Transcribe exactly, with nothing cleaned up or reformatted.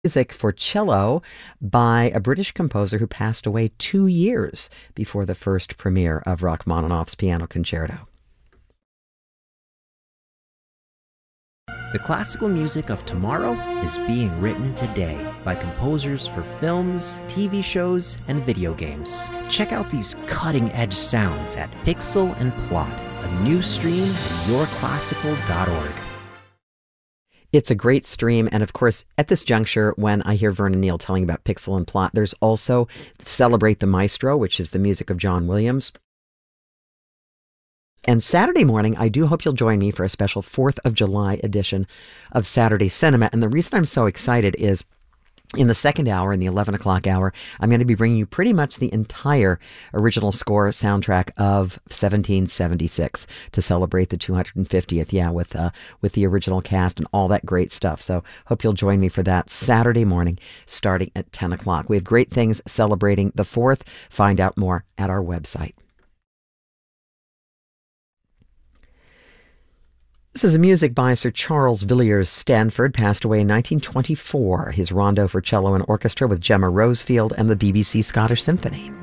Music for cello by a British composer who passed away two years before the first premiere of Rachmaninoff's Piano Concerto. The classical music of tomorrow is being written today by composers for films, T V shows, and video games. Check out these cutting-edge sounds at Pixel and Plot, a new stream at your classical dot org. It's a great stream, and of course, at this juncture, when I hear Vernon Neal telling about Pixel and Plot, there's also Celebrate the Maestro, which is the music of John Williams. And Saturday morning, I do hope you'll join me for a special fourth of July edition of Saturday Cinema. And the reason I'm so excited is in the second hour, in the eleven o'clock hour, I'm going to be bringing you pretty much the entire original score soundtrack of seventeen seventy-six to celebrate the two hundred fiftieth, yeah, with uh, with the original cast and all that great stuff. So hope you'll join me for that Saturday morning starting at ten o'clock. We have great things celebrating the fourth. Find out more at our website. This is music by Sir Charles Villiers Stanford, passed away in nineteen twenty-four. His rondo for cello and orchestra with Gemma Rosefield and the B B C Scottish Symphony.